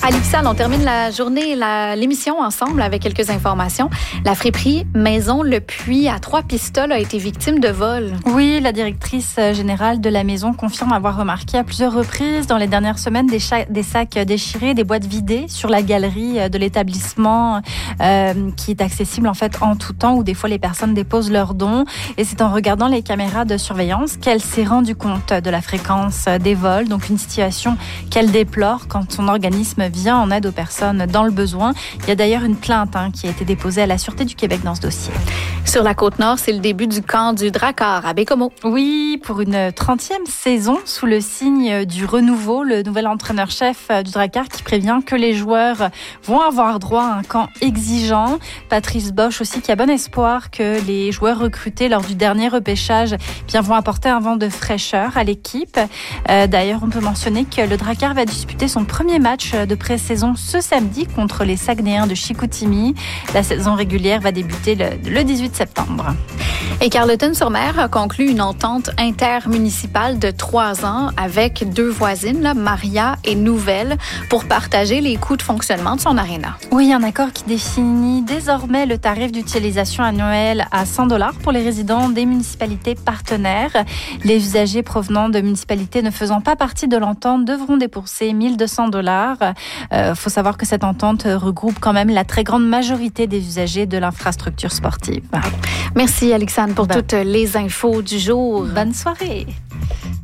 Alixane, on termine la journée, l'émission ensemble avec quelques informations. La friperie Maison Le Puy à Trois-Pistoles a été victime de vol. Oui, la directrice générale de la maison confirme avoir remarqué à plusieurs reprises dans les dernières semaines des sacs déchirés, des boîtes vidées sur la galerie de l'établissement qui est accessible en fait en tout temps où des fois les personnes déposent leurs dons. Et c'est en regardant les caméras de surveillance qu'elle s'est rendue compte de la fréquence des vols. Donc une situation qu'elle déplore quand son organisme vient en aide aux personnes dans le besoin. Il y a d'ailleurs une plainte qui a été déposée à la Sûreté du Québec dans ce dossier. Sur la Côte-Nord, c'est le début du camp du Drakkar à Baie-Comeau. Oui, pour une 30e saison sous le signe du renouveau, le nouvel entraîneur-chef du Drakkar qui prévient que les joueurs vont avoir droit à un camp exigeant. Patrice Bosch aussi qui a bon espoir que les joueurs recrutés lors du dernier repêchage vont apporter un vent de fraîcheur à l'équipe. D'ailleurs, on peut mentionner que le Drakkar va disputer son premier match de pré-saison ce samedi contre les Saguenayens de Chicoutimi. La saison régulière va débuter le 18 septembre. Et Carleton-sur-Mer a conclu une entente intermunicipale de 3 ans avec 2 voisines, Maria et Nouvelle, pour partager les coûts de fonctionnement de son aréna. Oui, un accord qui définit désormais le tarif d'utilisation annuel à $100 pour les résidents des municipalités partenaires. Les usagers provenant de municipalités ne faisant pas partie de l'entente devront débourser $1,200. Faut savoir que cette entente regroupe quand même la très grande majorité des usagers de l'infrastructure sportive. Merci Alixane pour toutes les infos du jour. Bonne soirée.